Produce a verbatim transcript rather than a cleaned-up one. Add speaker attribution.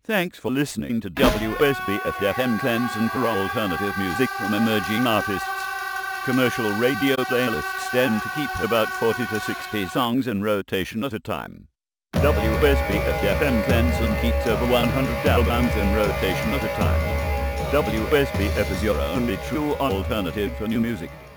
Speaker 1: Thanks for listening to W S B F M Clemson for alternative music from emerging artists. Commercial radio playlists tend to keep about forty to sixty songs in rotation at a time. W S B F M Clemson keeps over one hundred albums in rotation at a time. W S B F is your only true alternative for new music.